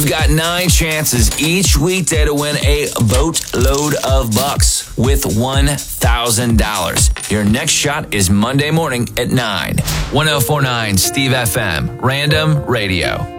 You've got 9 chances each weekday to win a boatload of bucks with $1,000. Your next shot is Monday morning at 9. 1049 Steve FM, Random Radio.